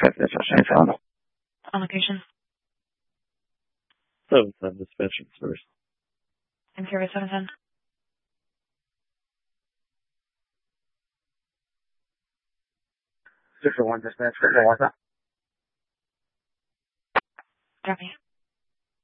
On location. 710 dispatching first. Imperial 710. Different one dispatch. Different one. Copy.